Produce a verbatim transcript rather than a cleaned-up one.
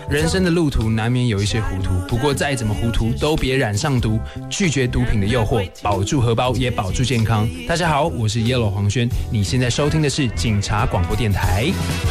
人生的路途难免有一些糊涂，不过再怎么糊涂都别染上毒，拒绝毒品的诱惑，保住荷包也保住健康。大家好，我是 Yellow 黄轩，你现在收听的是警察广播电台。